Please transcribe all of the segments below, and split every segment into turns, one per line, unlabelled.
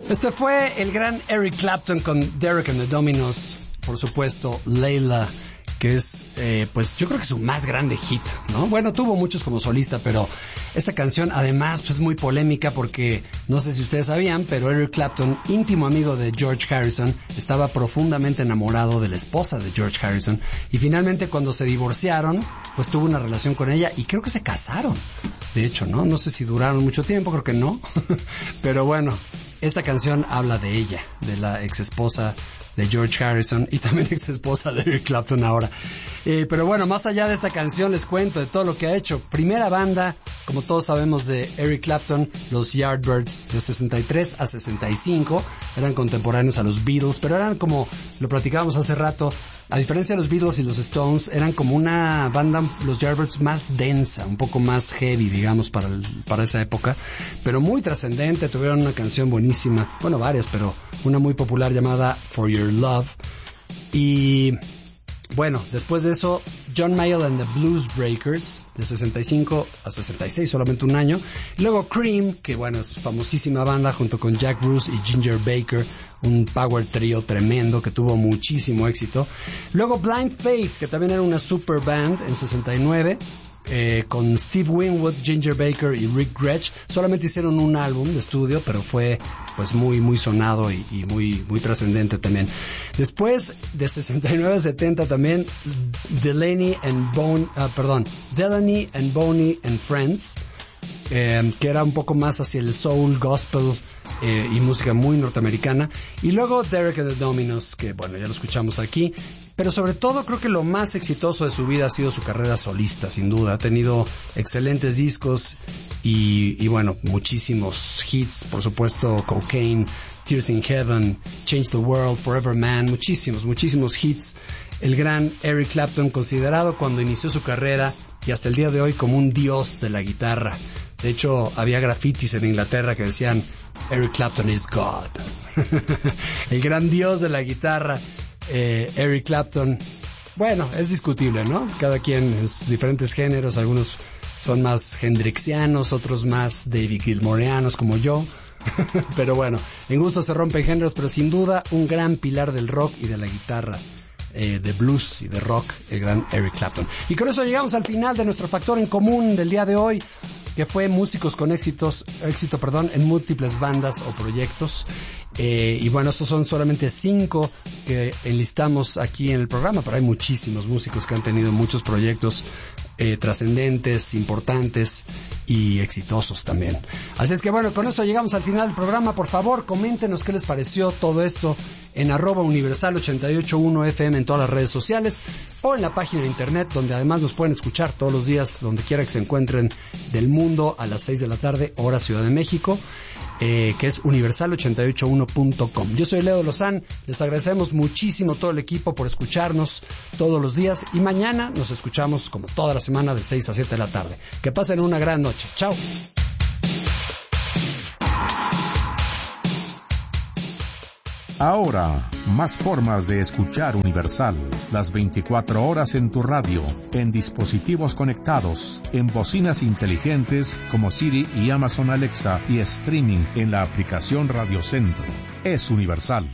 Este fue el gran Eric Clapton con Derek and the Dominos, por supuesto, Layla, que es, pues yo creo que su más grande hit, ¿no? Bueno, tuvo muchos como solista, pero esta canción además pues, es muy polémica porque, no sé si ustedes sabían, pero Eric Clapton, íntimo amigo de George Harrison, estaba profundamente enamorado de la esposa de George Harrison, y finalmente cuando se divorciaron, pues tuvo una relación con ella y creo que se casaron, de hecho, ¿no? No sé si duraron mucho tiempo, creo que no, pero bueno, esta canción habla de ella, de la ex esposa de George Harrison y también ex esposa de Eric Clapton ahora. Pero bueno, más allá de esta canción les cuento de todo lo que ha hecho. Primera banda, como todos sabemos, de Eric Clapton, los Yardbirds, de 63 a 65, eran contemporáneos a los Beatles, pero eran como, lo platicábamos hace rato, a diferencia de los Beatles y los Stones, eran como una banda, los Yardbirds, más densa, un poco más heavy, digamos, para esa época, pero muy trascendente. Tuvieron una canción buenísima, bueno, varias, pero una muy popular llamada For Your Love. Y bueno, después de eso, John Mayall and the Blues Breakers, de 65 a 66, solamente un año. Y luego Cream, que bueno, es famosísima banda, junto con Jack Bruce y Ginger Baker, un power trio tremendo que tuvo muchísimo éxito. Luego Blind Faith, que también era una super band en 69, con Steve Winwood, Ginger Baker y Rick Gretsch. Solamente hicieron un álbum de estudio, pero fue pues muy muy sonado y muy muy trascendente también. Después de 69 a 70 también Delaney and Boney and Friends, que era un poco más hacia el soul, gospel y música muy norteamericana. Y luego Derek and the Dominos, que bueno, ya lo escuchamos aquí. Pero sobre todo creo que lo más exitoso de su vida ha sido su carrera solista, sin duda. Ha tenido excelentes discos y bueno, muchísimos hits, por supuesto, Cocaine, Tears in Heaven, Change the World, Forever Man, muchísimos hits. El gran Eric Clapton, considerado cuando inició su carrera y hasta el día de hoy como un dios de la guitarra. De hecho, había grafitis en Inglaterra que decían Eric Clapton is God. El gran dios de la guitarra. Eric Clapton, bueno, es discutible, ¿no? Cada quien en sus diferentes géneros, algunos son más hendrixianos, otros más David Gilmoreanos como yo, pero bueno, en gusto se rompen géneros, pero sin duda un gran pilar del rock y de la guitarra, de blues y de rock, el gran Eric Clapton. Y con eso llegamos al final de nuestro factor en común del día de hoy, que fue músicos con éxito en múltiples bandas o proyectos. Y bueno, estos son solamente 5 que enlistamos aquí en el programa, pero hay muchísimos músicos que han tenido muchos proyectos trascendentes, importantes y exitosos también. Así es que bueno, con eso llegamos al final del programa. Por favor, coméntenos qué les pareció todo esto en @universal881fm en todas las redes sociales o en la página de internet, donde además nos pueden escuchar todos los días, donde quiera que se encuentren del mundo, a las 6 de la tarde, hora Ciudad de México, que es universal881.com. Yo soy Leo Lozán, les agradecemos muchísimo todo el equipo por escucharnos todos los días y mañana nos escuchamos como toda la semana de 6 a 7 de la tarde. Que pasen una gran noche. Chao.
Ahora, más formas de escuchar Universal. Las 24 horas en tu radio, en dispositivos conectados, en bocinas inteligentes como Siri y Amazon Alexa y streaming en la aplicación Radio Centro. Es Universal.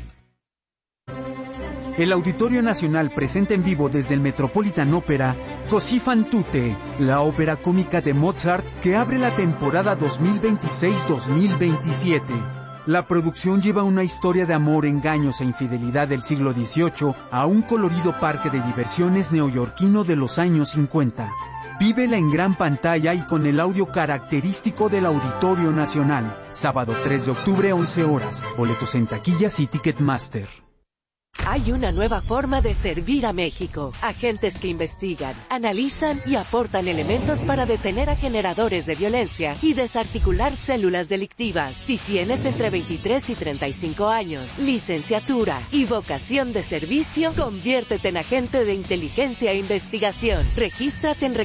El Auditorio Nacional presenta en vivo desde el Metropolitan Opera Così fan tutte, la ópera cómica de Mozart que abre la temporada 2026-2027. La producción lleva una historia de amor, engaños e infidelidad del siglo XVIII a un colorido parque de diversiones neoyorquino de los años 50. Vívela en gran pantalla y con el audio característico del Auditorio Nacional. Sábado 3 de octubre, 11 horas. Boletos en taquillas y Ticketmaster.
Hay una nueva forma de servir a México. Agentes que investigan, analizan y aportan elementos para detener a generadores de violencia y desarticular células delictivas. Si tienes entre 23 y 35 años, licenciatura y vocación de servicio, conviértete en agente de inteligencia e investigación. Regístrate en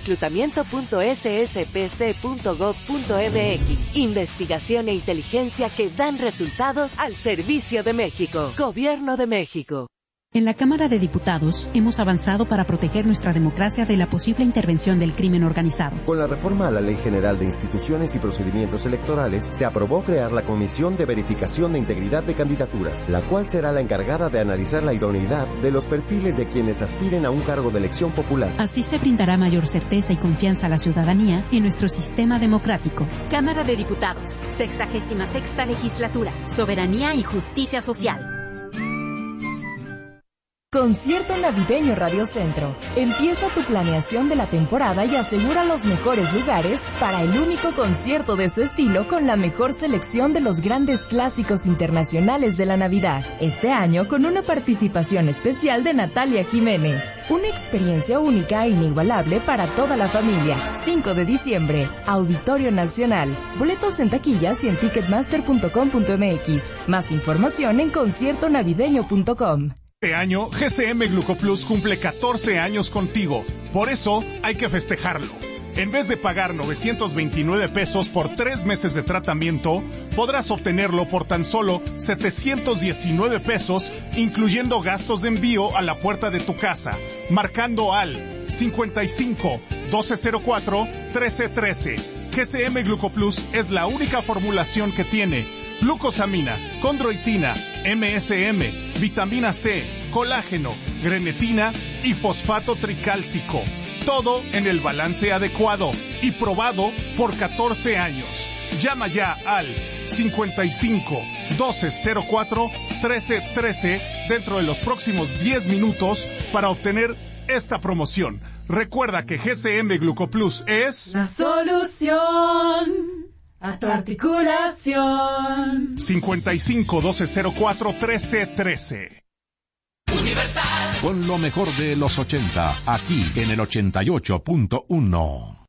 reclutamiento.sspc.gov.mx. Investigación e inteligencia que dan resultados al servicio de México. Gobierno de México.
En la Cámara de Diputados hemos avanzado para proteger nuestra democracia de la posible intervención del crimen organizado.
Con la reforma a la Ley General de Instituciones y Procedimientos Electorales, se aprobó crear la Comisión de Verificación de Integridad de Candidaturas, la cual será la encargada de analizar la idoneidad de los perfiles de quienes aspiren a un cargo de elección popular.
Así se brindará mayor certeza y confianza a la ciudadanía en nuestro sistema democrático.
Cámara de Diputados, 66ª Legislatura, Soberanía y Justicia Social.
Concierto Navideño Radio Centro. Empieza tu planeación de la temporada y asegura los mejores lugares para el único concierto de su estilo con la mejor selección de los grandes clásicos internacionales de la Navidad. Este año con una participación especial de Natalia Jiménez. Una experiencia única e inigualable para toda la familia. 5 de diciembre, Auditorio Nacional. Boletos en taquillas y en ticketmaster.com.mx. Más información en conciertonavideño.com.
Este año, GCM Glucoplus cumple 14 años contigo. Por eso, hay que festejarlo. En vez de pagar 929 pesos por 3 meses de tratamiento, podrás obtenerlo por tan solo 719 pesos, incluyendo gastos de envío a la puerta de tu casa, marcando al 55 1204 1313. GCM Glucoplus es la única formulación que tiene glucosamina, condroitina, MSM, vitamina C, colágeno, grenetina y fosfato tricálcico. Todo en el balance adecuado y probado por 14 años. Llama ya al 55 1204 1313 dentro de los próximos 10 minutos para obtener esta promoción. Recuerda que GCM Glucoplus es
la solución a tu articulación.
55 1204 1313.
Universal. Con lo mejor de los 80, aquí en el 88.1.